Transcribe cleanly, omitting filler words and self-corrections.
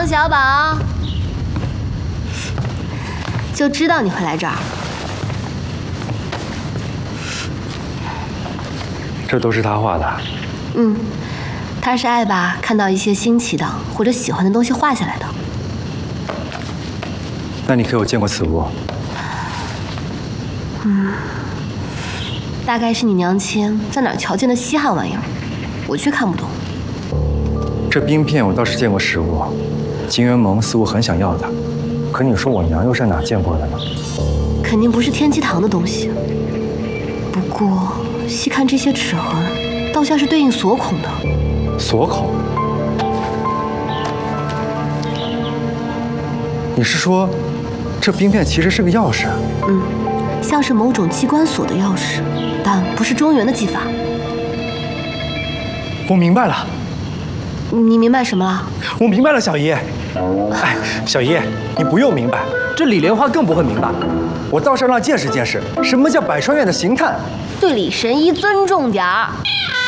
小宝，就知道你会来这儿。 这都是他画的。 嗯，他是爱把看到一些新奇的或者喜欢的东西画下来的。 那你可有见过此物？ 大概是你娘亲在哪儿瞧见的稀罕玩意儿，我却看不懂。 这冰片我倒是见过实物，金元盟似乎很想要它，可你说我娘又是哪见过的呢？ 肯定不是天机堂的东西。不过细看这些齿痕，倒像是对应锁孔的。 锁孔？你是说，这冰片其实是个钥匙？ 嗯，像是某种机关锁的钥匙，但不是中原的技法。 我明白了。 你明白什么了？ 我明白了，小姨。哎，小姨，你不用明白，这李莲花更不会明白。我倒是让见识见识，什么叫百川院的刑探。 对李神医尊重点儿。